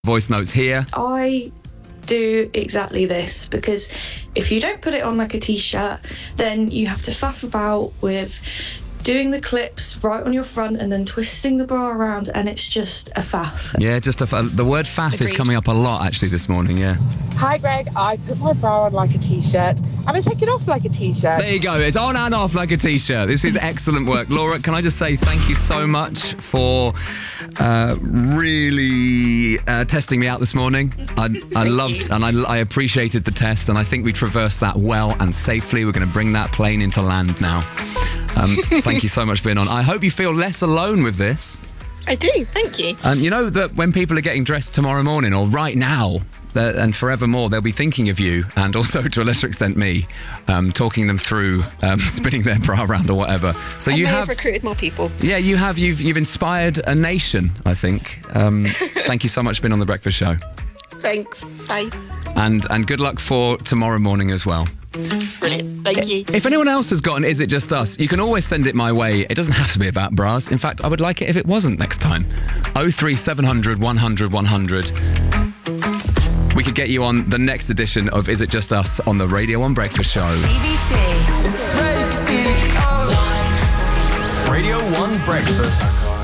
Voice notes here. I do exactly this, because if you don't put it on like a t-shirt, then you have to faff about with doing the clips right on your front and then twisting the bra around, and it's just a faff. Yeah, the word faff is coming up a lot actually this morning, yeah. Hi Greg, I put my bra on like a t-shirt and I take it off like a t-shirt. There you go, it's on and off like a t-shirt. This is excellent work. Laura, can I just say thank you so much for really testing me out this morning. I loved and I appreciated the test, and I think we traversed that well and safely. We're going to bring that plane into land now. Thank you so much for being on. I hope you feel less alone with this. I do, thank you. You know that when people are getting dressed tomorrow morning or right now and forevermore, they'll be thinking of you, and also to a lesser extent me, talking them through spinning their bra around or whatever. So you have recruited more people. Yeah, you've inspired a nation, I think. Thank you so much for being on The Breakfast Show. Thanks, bye. And good luck for tomorrow morning as well. Brilliant, thank you. If anyone else has got an Is It Just Us, you can always send it my way. It doesn't have to be about bras. In fact, I would like it if it wasn't next time. 03700 100 100. We could get you on the next edition of Is It Just Us on the Radio 1 Breakfast Show. BBC. Radio 1 Breakfast.